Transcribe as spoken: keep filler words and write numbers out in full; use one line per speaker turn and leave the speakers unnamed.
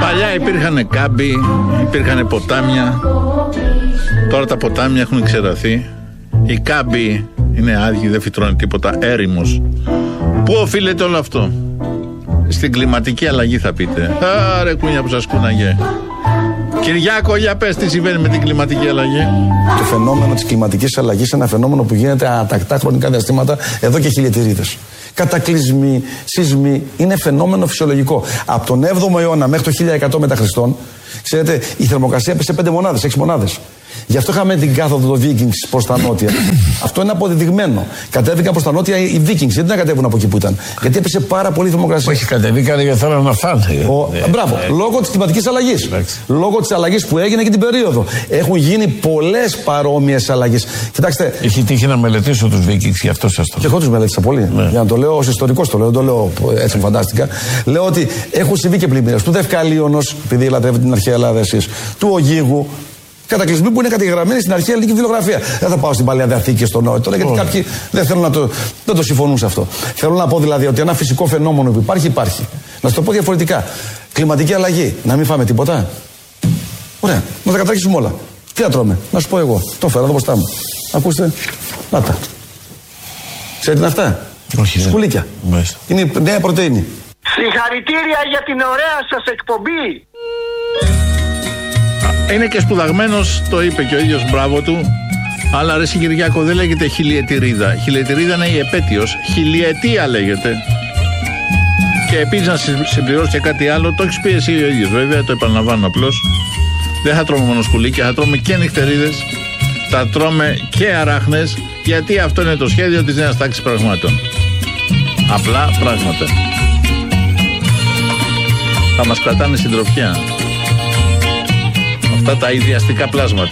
Παλιά υπήρχαν κάμποι, υπήρχαν ποτάμια. Τώρα τα ποτάμια έχουν ξεραθεί. Οι κάμποι είναι άδειοι, δεν φυτρώνει τίποτα, έρημος. Πού οφείλεται όλο αυτό? Στην κλιματική αλλαγή θα πείτε. Άρε κούνια που σας κούναγε. Κυριάκο, για πες τι συμβαίνει με την κλιματική αλλαγή.
Το φαινόμενο της κλιματικής αλλαγής είναι ένα φαινόμενο που γίνεται ατακτά χρονικά διαστήματα εδώ και χιλιετηρίδες. Κατακλυσμοί, σεισμοί, είναι φαινόμενο φυσιολογικό. Από τον έβδομο αιώνα μέχρι το χίλια εκατό μετά Χριστόν, ξέρετε, η θερμοκρασία έπεσε πέντε μονάδες, έξι μονάδες. Γι' αυτό είχαμε την κάθοδο των Vikings προς τα νότια. Αυτό είναι αποδεδειγμένο. Κατέβηκαν προς τα νότια οι Vikings, γιατί να κατέβουν από εκεί που ήταν? Γιατί έπεσε πάρα πολύ θερμοκρασία.
Όχι, κατεβήκαν γιατί θέλουν να φάνε.
Ο... Μπράβο, ε, λόγω της κλιματικής αλλαγής. Λόγω της αλλαγής που έγινε και την περίοδο. Έχουν γίνει πολλές παρόμοιες αλλαγές. Κοιτάξτε.
Έχει τύχει να μελετήσω τους Vikings, γι' αυτό σας το λέω.
Και εγώ τους μελέτησα πολύ. Ναι. Για να το λέω ως ιστορικός, το λέω, δεν το λέω έτσι μου φαντάστηκα. Λέω ότι έχουν συμβεί και πλημμύρες του Δευκαλίωνος, επειδή λατρεύετε την αρχαία Ελλάδα εσείς, του Ογίγου. Κατακλυσμοί που είναι καταγεγραμμένοι στην αρχαία ελληνική βιβλιογραφία. Δεν θα πάω στην Παλαιά Διαθήκη και στο Νόε τώρα, γιατί oh. κάποιοι δεν θέλουν να το, δεν το συμφωνούν σε αυτό. Θέλω να πω δηλαδή ότι ένα φυσικό φαινόμενο που υπάρχει, υπάρχει. Να σου το πω διαφορετικά. Κλιματική αλλαγή. Να μην φάμε τίποτα. Ωραία. Να τα καταρχίσουμε όλα. Τι να τρώμε? Να σου πω εγώ. Το φέρα εδώ μπροστά μου. Ακούστε. Να τα. Ξέρετε τι είναι αυτά?
Όχι.
Σκουλίκια.
Μάλιστα.
Είναι η νέα πρωτεΐνη.
Συγχαρητήρια για την ωραία σας εκπομπή.
Είναι και σπουδαγμένος, το είπε και ο ίδιος, μπράβο του. Αλλά ρε Κυριάκο, δεν λέγεται χιλιετηρίδα. Χιλιετηρίδα είναι η επέτειος. Χιλιετία λέγεται. Και επίσης να συμπληρώσει και κάτι άλλο, το έχεις πει εσύ ο ίδιος, βέβαια, το επαναλαμβάνω απλώς. Δεν θα τρώμε μόνο σκουλίκια, θα τρώμε και νυχτερίδες, θα τρώμε και αράχνες, γιατί αυτό είναι το σχέδιο της νέας τάξης πραγμάτων. Απλά πράγματα. Θα μας κρατάνε συντροφιά αυτά τα ιδιαστικά πλάσματα.